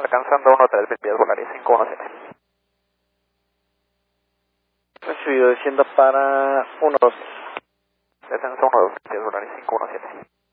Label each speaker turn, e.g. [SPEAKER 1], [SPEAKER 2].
[SPEAKER 1] alcanzando 13000 pies, Volaris 517.
[SPEAKER 2] Recibido, descienda para 1-2.
[SPEAKER 1] Descenso 12000 pies, Volaris 517.